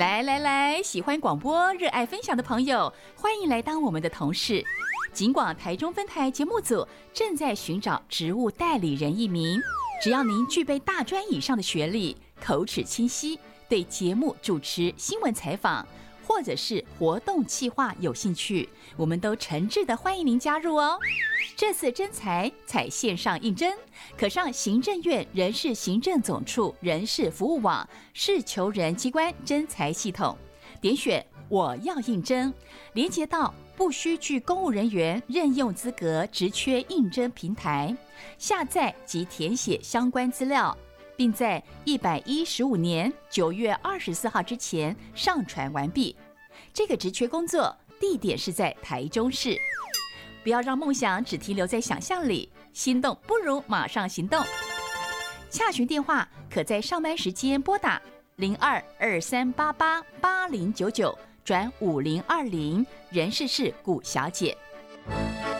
来来来，喜欢广播、热爱分享的朋友，欢迎来当我们的同事。警广台中分台节目组正在寻找职务代理人1名，只要您具备大专以上的学历，口齿清晰，对节目主持、新闻采访或者是活动企划有兴趣，我们都诚挚的欢迎您加入哦。这次征才采线上应征，可上行政院人事行政总处人事服务网事求人机关征才系统，点选我要应征，连接到不需具公务人员任用资格职缺应征平台，下载及填写相关资料，并在115年9月24号之前上传完毕。这个职缺工作地点是在台中市。不要让梦想只停留在想象里，心动不如马上行动。洽询电话可在上班时间拨打0223888099转5020，人事是古小姐。